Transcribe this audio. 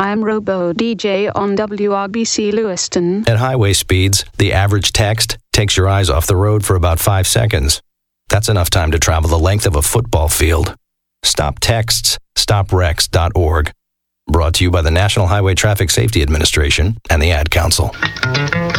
I'm Robo DJ on WRBC Lewiston. At highway speeds, the average text takes your eyes off the road for about 5 seconds. That's enough time to travel the length of a football field. Stop texts, stopwrecks.org. Brought to you by the National Highway Traffic Safety Administration and the Ad Council.